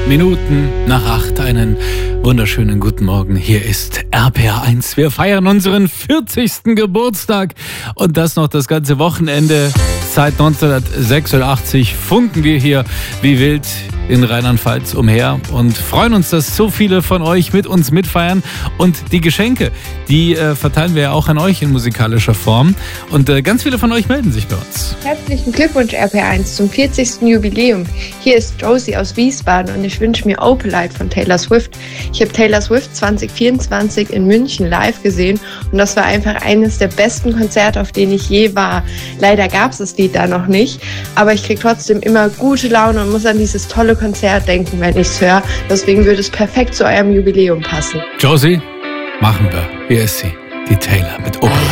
Minuten nach 8. Einen wunderschönen guten Morgen. Hier ist RPR1. Wir feiern unseren 40. Geburtstag und das noch das ganze Wochenende. Seit 1986 funken wir hier wie wild in Rheinland-Pfalz umher und freuen uns, dass so viele von euch mit uns mitfeiern. Und die Geschenke, die verteilen wir ja auch an euch in musikalischer Form. Und ganz viele von euch melden sich bei uns. Herzlichen Glückwunsch RPR1 zum 40. Jubiläum. Hier ist Josie aus Wiesbaden und ich wünsche mir Opalite von Taylor Swift. Ich habe Taylor Swift 2024 in München live gesehen und das war einfach eines der besten Konzerte, auf denen ich je war. Leider gab es das Lied da noch nicht, aber ich kriege trotzdem immer gute Laune und muss an dieses tolle Konzert denken, wenn ich es höre. Deswegen würde es perfekt zu eurem Jubiläum passen. Josie, machen wir. Hier ist sie, die Taylor mit Opalite.